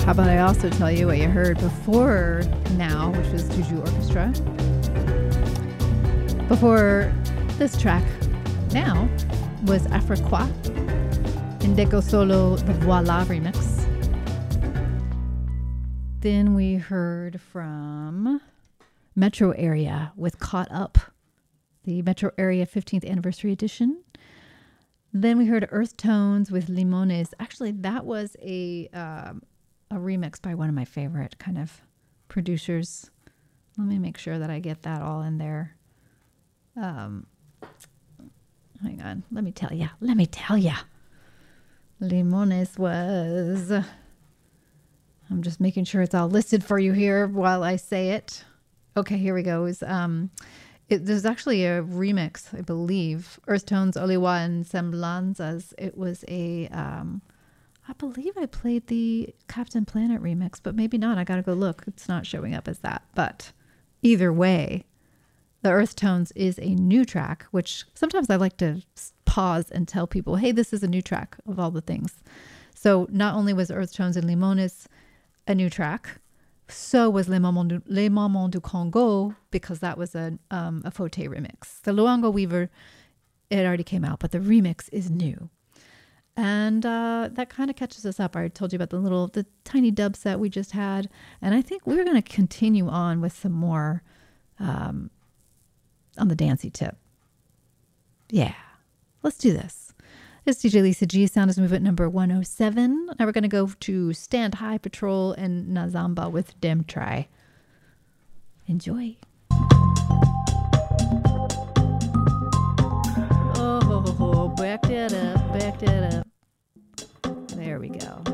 How about I also tell you what you heard before now, which was Juju Orchestra. Before this track now was Afriqua, Indeko Solo, the Voila remix. Then we heard from Metro Area with Caught Up, the Metro Area 15th Anniversary Edition. Then we heard Earth Tones with Limones. Actually, that was a remix by one of my favorite kind of producers. Let me make sure that I get that all in there. Hang on. Let me tell ya. Limones was... I'm just making sure it's all listed for you here while I say it. Okay, here we go. There's actually a remix, I believe. Earth Tones, Oliwa, and Semblanzas. It was a... I believe I played the Captain Planet remix, but maybe not. I got to go look. It's not showing up as that. But either way, the Earth Tones is a new track, which sometimes I like to pause and tell people, hey, this is a new track of all the things. So not only was Earth Tones and Limones a new track, so was Les Mamans du Congo, because that was a Faute remix. The Luango Weaver, it already came out, but the remix is new. And that kind of catches us up. I told you about the tiny dub set we just had. And I think we're going to continue on with some more on the dancey tip. Yeah, let's do this. It's DJ Lisa G, Sound is Movement number 107. Now we're going to go to Stand High Patrol and Nazamba with Dem Try. Enjoy. Oh, back that up. There we go.